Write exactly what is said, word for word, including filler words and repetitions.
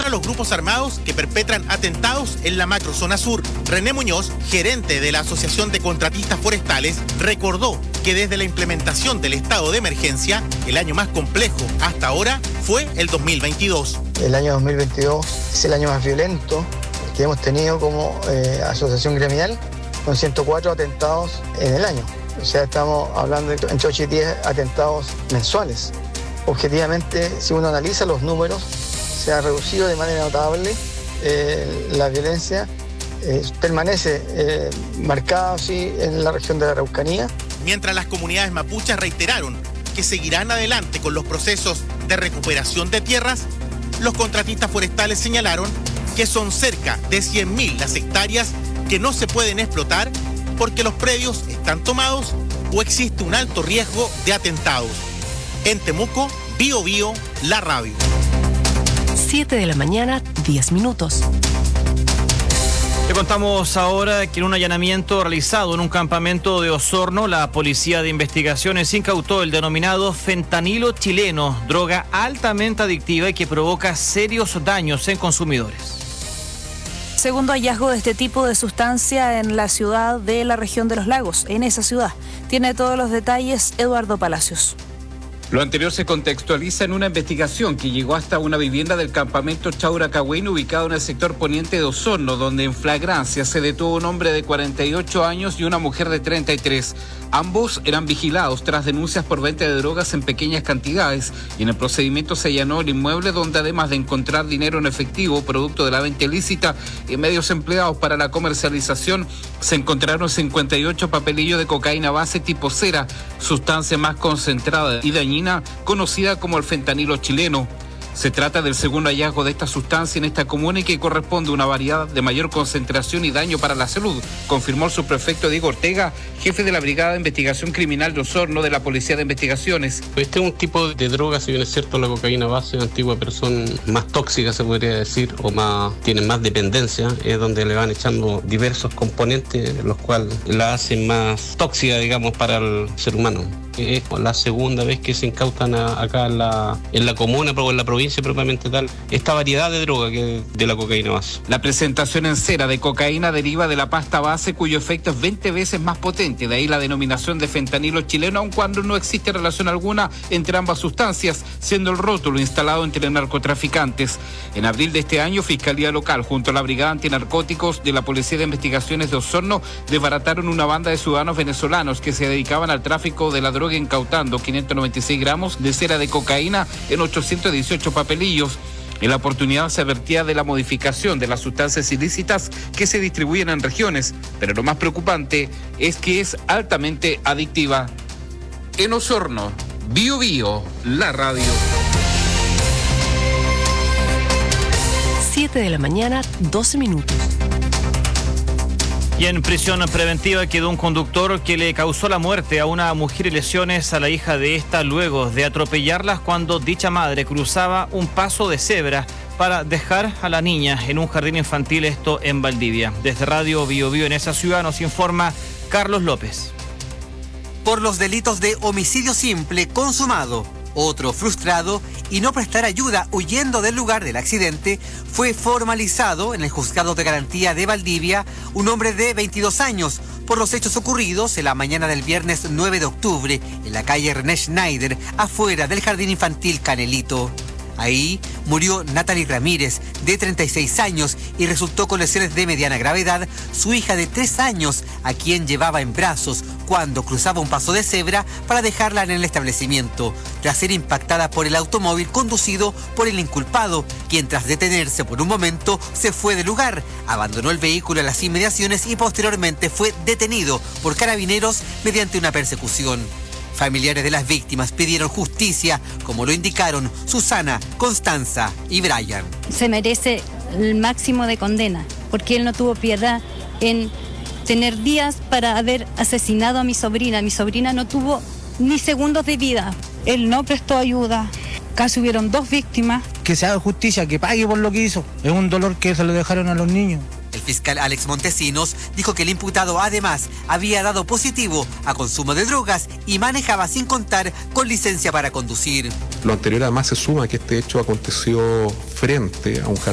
contra los grupos armados que perpetran atentados en la macrozona sur. René Muñoz, gerente de la Asociación de Contratistas Forestales, recordó que desde la implementación del estado de emergencia, el año más complejo hasta ahora fue el dos mil veintidós. El año dos mil veintidós es el año más violento que hemos tenido como eh, asociación gremial, con ciento cuatro atentados en el año. O sea, estamos hablando de entre ocho y diez atentados mensuales. Objetivamente, si uno analiza los números, se ha reducido de manera notable eh, la violencia, eh, permanece eh, marcada así en la región de la Araucanía. Mientras las comunidades mapuches reiteraron que seguirán adelante con los procesos de recuperación de tierras, los contratistas forestales señalaron que son cerca de cien mil las hectáreas que no se pueden explotar porque los predios están tomados o existe un alto riesgo de atentados. En Temuco, Bío Bío, la radio. siete de la mañana, diez minutos. Le contamos ahora que en un allanamiento realizado en un campamento de Osorno, la Policía de Investigaciones incautó el denominado fentanilo chileno, droga altamente adictiva y que provoca serios daños en consumidores. Segundo hallazgo de este tipo de sustancia en la ciudad de la región de los lagos, en esa ciudad. Tiene todos los detalles Eduardo Palacios. Lo anterior se contextualiza en una investigación que llegó hasta una vivienda del campamento Chauracagüín ubicado en el sector poniente de Osorno, donde en flagrancia se detuvo un hombre de cuarenta y ocho años y una mujer de treinta y tres. Ambos eran vigilados tras denuncias por venta de drogas en pequeñas cantidades y en el procedimiento se allanó el inmueble donde además de encontrar dinero en efectivo, producto de la venta ilícita y medios empleados para la comercialización, se encontraron cincuenta y ocho papelillos de cocaína base tipo cera, sustancia más concentrada y dañina conocida como el fentanilo chileno. Se trata del segundo hallazgo de esta sustancia en esta comuna y que corresponde a una variedad de mayor concentración y daño para la salud, confirmó el subprefecto Diego Ortega, jefe de la Brigada de Investigación Criminal de Osorno de la Policía de Investigaciones. Este es un tipo de droga, si bien es cierto la cocaína base, antigua, pero son más tóxicas, se podría decir, o más tienen más dependencia, es donde le van echando diversos componentes, los cuales la hacen más tóxica, digamos, para el ser humano. Es la segunda vez que se incautan a, acá en la, en la comuna o en la provincia propiamente tal, esta variedad de droga que de la cocaína base. La presentación en cera de cocaína deriva de la pasta base cuyo efecto es veinte veces más potente, de ahí la denominación de fentanilo chileno, aun cuando no existe relación alguna entre ambas sustancias, siendo el rótulo instalado entre narcotraficantes. En abril de este año, Fiscalía Local junto a la Brigada Antinarcóticos de la Policía de Investigaciones de Osorno desbarataron una banda de ciudadanos venezolanos que se dedicaban al tráfico de la droga, incautando quinientos noventa y seis gramos de cera de cocaína en ochocientos dieciocho papelillos. En la oportunidad se advertía de la modificación de las sustancias ilícitas que se distribuyen en regiones, pero lo más preocupante es que es altamente adictiva. En Osorno, Bío Bío, la radio. siete de la mañana, doce minutos. Y en prisión preventiva quedó un conductor que le causó la muerte a una mujer y lesiones a la hija de esta luego de atropellarlas cuando dicha madre cruzaba un paso de cebra para dejar a la niña en un jardín infantil, esto en Valdivia. Desde Radio Bío Bío en esa ciudad nos informa Carlos López. Por los delitos de homicidio simple consumado, otro frustrado y no prestar ayuda huyendo del lugar del accidente, fue formalizado en el Juzgado de Garantía de Valdivia un hombre de veintidós años por los hechos ocurridos en la mañana del viernes nueve de octubre en la calle René Schneider, afuera del Jardín Infantil Canelito. Ahí murió Natalie Ramírez, de treinta y seis años, y resultó con lesiones de mediana gravedad su hija de tres años, a quien llevaba en brazos cuando cruzaba un paso de cebra para dejarla en el establecimiento, tras ser impactada por el automóvil conducido por el inculpado, quien tras detenerse por un momento se fue del lugar, abandonó el vehículo en las inmediaciones y posteriormente fue detenido por carabineros mediante una persecución. Familiares de las víctimas pidieron justicia, como lo indicaron Susana, Constanza y Brian. Se merece el máximo de condena, porque él no tuvo piedad en tener días para haber asesinado a mi sobrina. Mi sobrina no tuvo ni segundos de vida. Él no prestó ayuda. Casi hubieron dos víctimas. Que se haga justicia, que pague por lo que hizo. Es un dolor que se le dejaron a los niños. El fiscal Alex Montesinos dijo que el imputado además había dado positivo a consumo de drogas y manejaba sin contar con licencia para conducir. Lo anterior además se suma que este hecho aconteció frente a un jardín